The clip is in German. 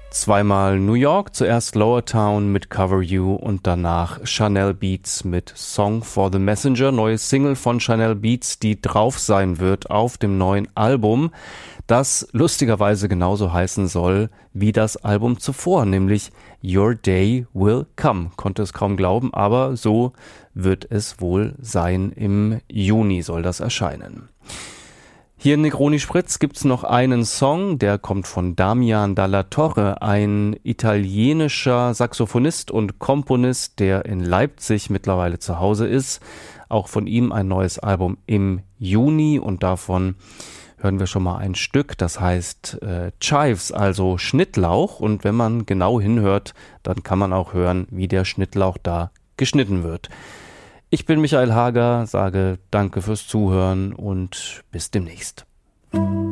Zweimal New York, zuerst Lower Town mit Cover You und danach Chanel Beats mit Song for the Messenger, neue Single von Chanel Beats, die drauf sein wird auf dem neuen Album, das lustigerweise genauso heißen soll wie das Album zuvor, nämlich Your Day Will Come. Konnte es kaum glauben, aber so wird es wohl sein. Im Juni soll das erscheinen. Hier in Negroni Spritz gibt's noch einen Song, der kommt von Damian Dalla Torre, ein italienischer Saxophonist und Komponist, der in Leipzig mittlerweile zu Hause ist. Auch von ihm ein neues Album im Juni und davon hören wir schon mal ein Stück, das heißt Chives, also Schnittlauch, und wenn man genau hinhört, dann kann man auch hören, wie der Schnittlauch da geschnitten wird. Ich bin Michael Hager, sage danke fürs Zuhören und bis demnächst.